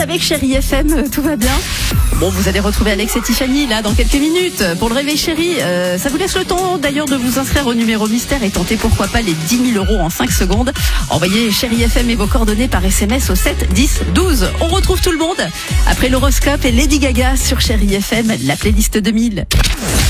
avec Chérie FM, tout va bien. Bon, vous allez retrouver Alex et Tiffany là dans quelques minutes pour le réveil chéri. Ça vous laisse le temps d'ailleurs de vous inscrire au numéro mystère et tenter pourquoi pas les 10 000 € en 5 secondes. Envoyez Chérie FM et vos coordonnées par SMS au 7 10 12. On retrouve tout le monde après l'horoscope et Lady Gaga sur Chérie FM, la playlist 2000.